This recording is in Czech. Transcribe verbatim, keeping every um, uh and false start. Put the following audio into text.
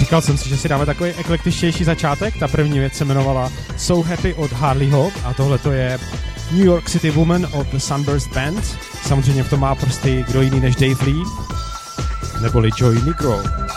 Říkal jsem si, že si dáme takový eklektičtější začátek. Ta první věc se jmenovala So Happy od Harleyho a tohle to je New York City Woman od The Sunburst Band. Samozřejmě v tom má prsty kdo jiný než Dave Lee, neboli Joey Negro.